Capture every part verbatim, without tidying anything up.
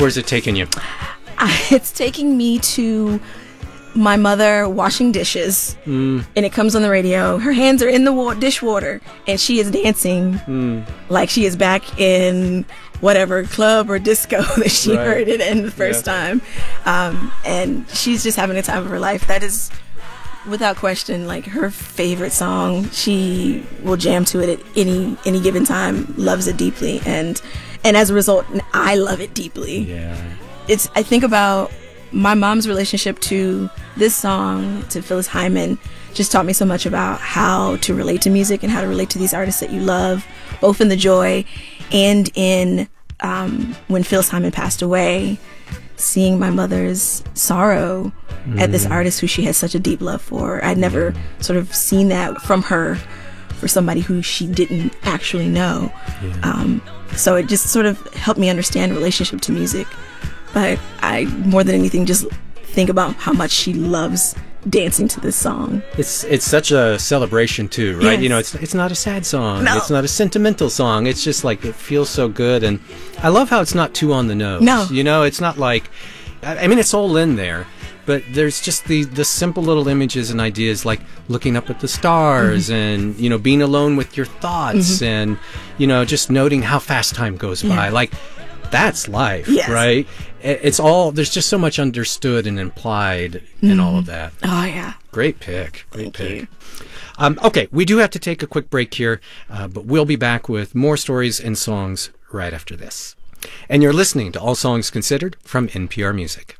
Where's it taking you? It's taking me to my mother washing dishes, mm. and it comes on the radio. Her hands are in the wa- dishwater, and she is dancing mm. like she is back in whatever club or disco that she right. heard it in the first yeah. time. Um, and she's just having the time of her life. That is, without question, like her favorite song. She will jam to it at any any given time, loves it deeply, and and as a result, I love it deeply. Yeah. It's, I think about my mom's relationship to this song, to Phyllis Hyman, just taught me so much about how to relate to music and how to relate to these artists that you love, both in the joy and in um, when Phyllis Hyman passed away, seeing my mother's sorrow mm. at this artist who she has such a deep love for. I'd never mm. sort of seen that from her for somebody who she didn't actually know. Yeah. Um, so it just sort of helped me understand relationship to music. But I, more than anything, just think about how much she loves dancing to this song. It's it's such a celebration too, right? Yes. You know, it's it's not a sad song. No. It's not a sentimental song. It's just like, it feels so good. And I love how it's not too on the nose. No. You know, it's not like, I mean, it's all in there. But there's just the, the simple little images and ideas, like looking up at the stars mm-hmm. and, you know, being alone with your thoughts mm-hmm. and, you know, just noting how fast time goes yeah. by. Like, that's life, yes. right? It's all, there's just so much understood and implied mm. in all of that. Oh, yeah. Great pick. Great Thank pick. you. Um, okay, we do have to take a quick break here, uh, but we'll be back with more stories and songs right after this. And you're listening to All Songs Considered from N P R Music.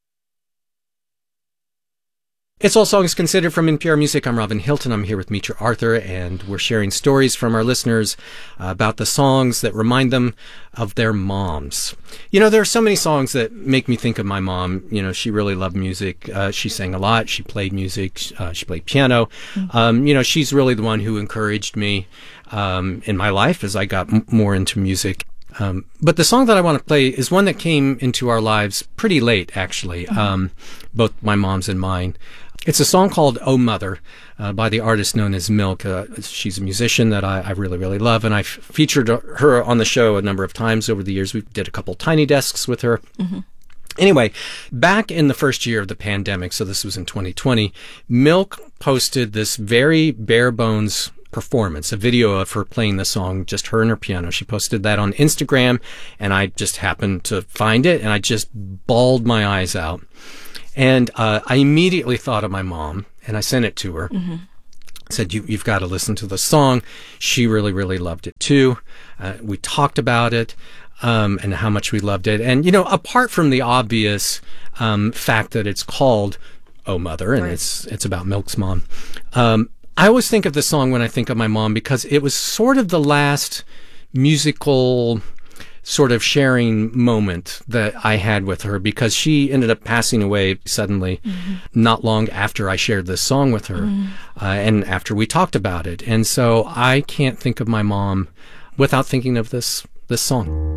It's All Songs Considered from N P R Music. I'm Robin Hilton. I'm here with Mitra Arthur, and we're sharing stories from our listeners uh, about the songs that remind them of their moms. You know, there are so many songs that make me think of my mom. You know, she really loved music. Uh, she sang a lot. She played music. Uh, she played piano. Mm-hmm. Um, you know, she's really the one who encouraged me um, in my life as I got m- more into music. Um, but the song that I want to play is one that came into our lives pretty late, actually, mm-hmm. um, both my mom's and mine. It's a song called Oh Mother uh, by the artist known as Milk. Uh, she's a musician that I, I really, really love, and I've featured her on the show a number of times over the years. We did a couple Tiny Desks with her. Mm-hmm. Anyway, back in the first year of the pandemic, so this was in twenty twenty, Milk posted this very bare bones performance, a video of her playing the song, just her and her piano. She posted that on Instagram, and I just happened to find it, and I just bawled my eyes out. And uh, I immediately thought of my mom, and I sent it to her. Mm-hmm. Said, you, you've got to listen to the song. She really, really loved it too. Uh, we talked about it um, and how much we loved it. And, you know, apart from the obvious um, fact that it's called Oh Mother, and right. it's it's about Milk's mom, um, I always think of the song when I think of my mom because it was sort of the last musical sort of sharing moment that I had with her, because she ended up passing away suddenly mm-hmm. not long after I shared this song with her mm. uh, and after we talked about it. And so I can't think of my mom without thinking of this this song.